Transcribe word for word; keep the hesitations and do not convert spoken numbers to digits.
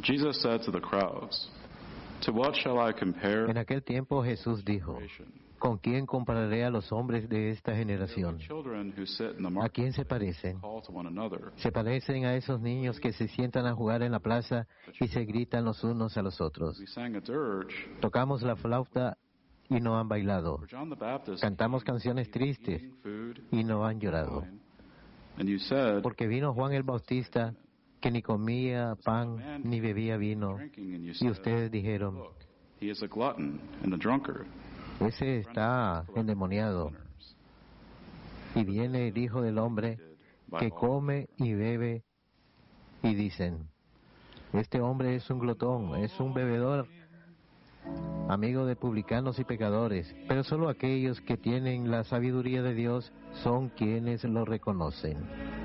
Jesus said to the crowds, "To what shall I compare En aquel tiempo Jesús dijo, ¿con quién compararé a los hombres de esta generación? children who sit in the ¿A quién se marketplace parecen? call to one another? Se parecen a esos niños que se sientan a jugar en la plaza y se gritan los unos a los otros. We sang a dirge, Tocamos la flauta y no han bailado. for John the Baptist Cantamos canciones tristes eating food, y no han llorado. wine, and you said, Porque vino Juan el Bautista, que ni comía pan ni bebía vino. drinking, and you Y said, ustedes dijeron, look, he is a glutton and a drunkard. ese está endemoniado. Y viene el Hijo del Hombre, que come y bebe, y dicen, este hombre es un glotón, es un bebedor, amigo de publicanos y pecadores, pero solo aquellos que tienen la sabiduría de Dios son quienes lo reconocen.